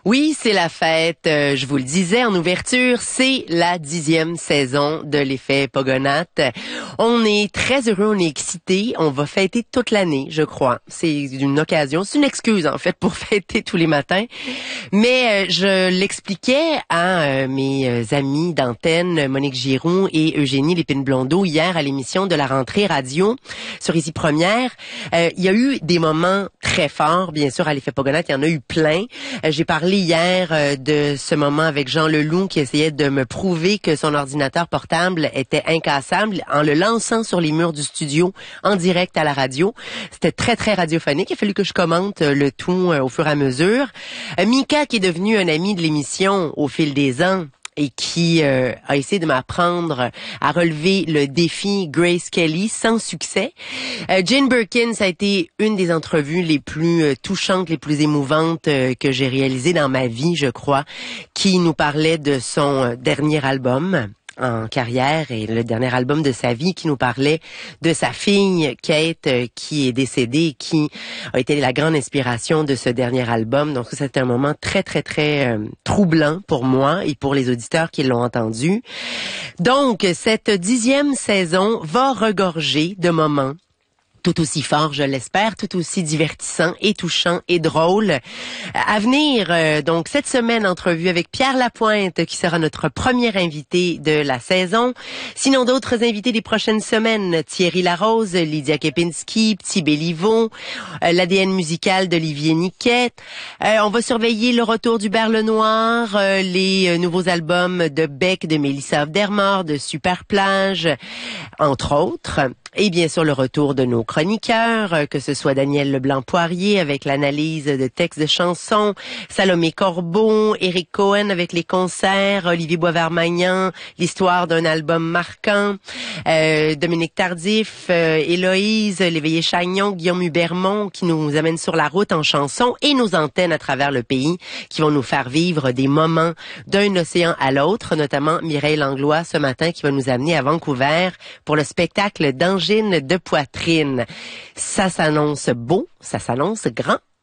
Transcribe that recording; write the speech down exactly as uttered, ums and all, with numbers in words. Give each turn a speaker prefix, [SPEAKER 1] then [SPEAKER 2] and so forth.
[SPEAKER 1] Oui, c'est la fête. Euh, je vous le disais en ouverture, c'est la dixième saison de l'effet Pogonath. On est très heureux, on est excités. On va fêter toute l'année, je crois. C'est une occasion, c'est une excuse en fait pour fêter tous les matins. Mais euh, je l'expliquais à euh, mes euh, amis d'antenne, Monique Giroux et Eugénie Lépine-Blondeau, hier à l'émission de la rentrée radio sur Ici Première. Euh, il y a eu des moments très forts, bien sûr, à l'effet Pogonath. Il y en a eu plein. Euh, j'ai parlé hier euh, de ce moment avec Jean Leloup qui essayait de me prouver que son ordinateur portable était incassable en le lançant sur les murs du studio en direct à la radio. C'était très, très radiophonique. Il a fallu que je commente euh, le tout euh, au fur et à mesure. Euh, Mika, qui est devenu un ami de l'émission au fil des ans, et qui euh, a essayé de m'apprendre à relever le défi Grace Kelly sans succès. Euh, Jane Birkin, ça a été une des entrevues les plus euh, touchantes, les plus émouvantes euh, que j'ai réalisées dans ma vie, je crois, qui nous parlait de son euh, dernier album en carrière et le dernier album de sa vie, qui nous parlait de sa fille Kate euh, qui est décédée, qui a été la grande inspiration de ce dernier album. Donc c'était un moment très très très euh, troublant pour moi et pour les auditeurs qui l'ont entendu. Donc cette dixième saison va regorger de moments tout aussi fort, je l'espère, tout aussi divertissant et touchant et drôle. À venir, euh, donc, cette semaine, entrevue avec Pierre Lapointe, qui sera notre premier invité de la saison. Sinon, d'autres invités des prochaines semaines, Thierry Larose, Lydia Kepinski, Petit Béliveau, euh, l'A D N musical d'Olivier Niquette. Euh, on va surveiller le retour du Berle Noir, euh, les euh, nouveaux albums de Beck, de Mélissa Afdermore, de Super Plage, entre autres. Et bien sûr, le retour de nos chroniqueurs, que ce soit Daniel Leblanc-Poirier avec l'analyse de textes de chansons, Salomé Corbeau, Éric Cohen avec les concerts, Olivier Boisvert-Magnan, l'histoire d'un album marquant, euh, Dominique Tardif, euh, Héloïse, Léveillé Chagnon, Guillaume Hubermont qui nous amènent sur la route en chansons et nos antennes à travers le pays qui vont nous faire vivre des moments d'un océan à l'autre, notamment Mireille Langlois ce matin qui va nous amener à Vancouver pour le spectacle d'Angine de poitrine. Ça s'annonce beau, ça s'annonce grand.